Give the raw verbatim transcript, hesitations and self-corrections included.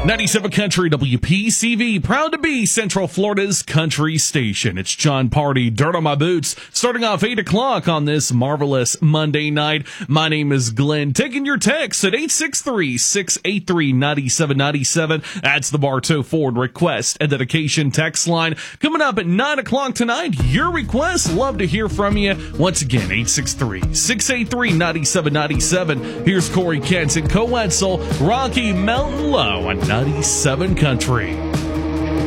ninety-seven Country W P C V, proud to be Central Florida's country station. It's John Party, Dirt on My Boots, starting off eight o'clock on this marvelous Monday night. My name is Glenn, taking your texts at eight six three, six eight three, nine seven nine seven. That's the Bartow Ford request and dedication text line. Coming up at nine o'clock tonight, your requests, love to hear from you. Once again, eight six three, six eight three, nine seven nine seven. Here's Corey Kent and Co-Edsel, Rocky Mountain Low on ninety-seven Country.